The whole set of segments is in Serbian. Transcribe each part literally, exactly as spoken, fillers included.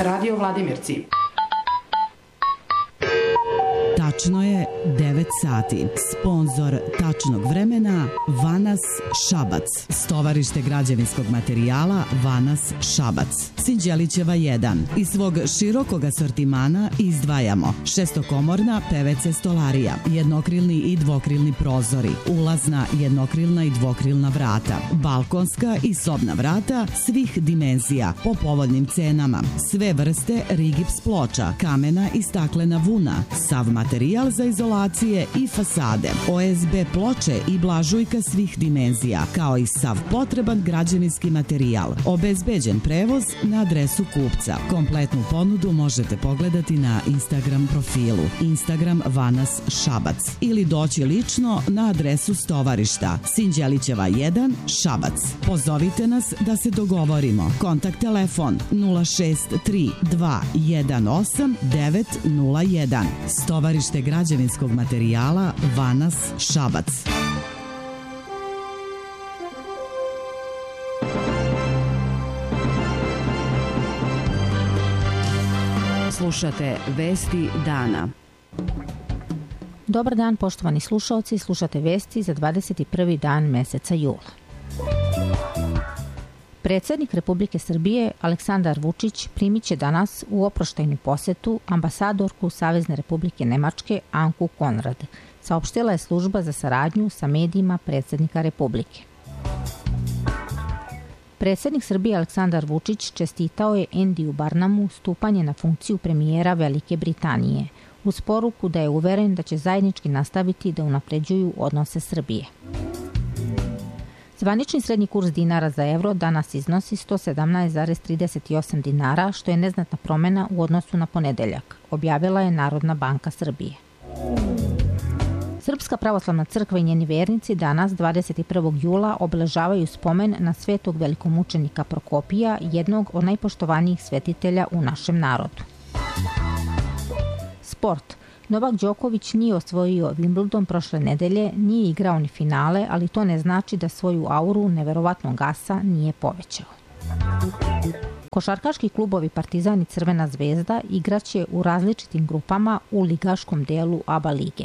Radio Vladimirci. Tačno je devet sati. Sponzor tačnog vremena Vanas Šabac. Stovarište građevinskog materijala Vanas Šabac. Sinđelićeva jedan. Iz svog širokog asortimana izdvajamo šestokomorna P V C stolarija, jednokrilni i dvokrilni prozori, ulazna jednokrilna i dvokrilna vrata, balkonska i sobna vrata svih dimenzija po povoljnim cenama, sve vrste rigips ploča, kamena i staklena vuna, sav materijal za izolacije i fasade, O S B ploče i blažujka svih dimenzija, kao i sav potreban građevinski materijal. Obezbeđen prevoz na adresu kupca. Kompletnu ponudu možete pogledati na Instagram profilu Instagram Vanas Šabac ili doći lično na adresu stovarišta Sinđelićeva jedan Šabac. Pozovite nas da se dogovorimo. Kontakt telefon nula šest tri dva jedan osam devet nula jedan. Stovarište građevinskog materijala Vanas Šabac. Slušate Vesti dana. Dobar dan, poštovani slušaoci, slušate vesti za dvadeset prvi dan meseca jula. Predsednik Republike Srbije Aleksandar Vučić primit će danas u oproštajnu posetu ambasadorku Savezne Republike Nemačke Anku Konrad, saopštila je služba za saradnju sa medijima predsednika Republike. Predsednik Srbije Aleksandar Vučić čestitao je Endiju Barnamu stupanje na funkciju premijera Velike Britanije, uz poruku da je uveren da će zajednički nastaviti da unapređuju odnose Srbije. Zvanični srednji kurs dinara za evro danas iznosi sto sedamnaest zarez trideset osam dinara, što je neznatna promena u odnosu na ponedeljak, objavila je Narodna banka Srbije. Srpska pravoslavna crkva i njeni vernici danas, dvadeset prvog jula, obeležavaju spomen na svetog velikomučenika Prokopija, jednog od najpoštovanijih svetitelja u našem narodu. Sport. Novak Đoković nije osvojio Wimbledon prošle nedelje, nije igrao ni finale, ali to ne znači da svoju auru neverovatnog gasa nije povećao. Košarkaški klubovi Partizan i Crvena zvezda igraće u različitim grupama u ligaškom delu A B A lige.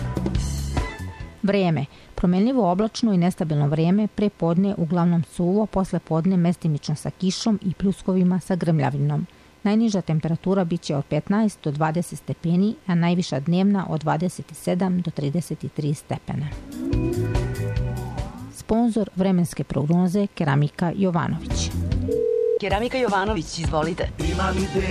Vreme. Promenljivo oblačno i nestabilno vreme, pre podne uglavnom suvo, posle podne mestimično sa kišom i pljuskovima sa grmljavinom. Najniža temperatura biće od petnaest do dvadeset stepeni, a najviša dnevna od dvadeset sedam do trideset tri stepena. Sponzor vremenske prognoze Keramika Jovanović. Keramika Jovanović, izvolite.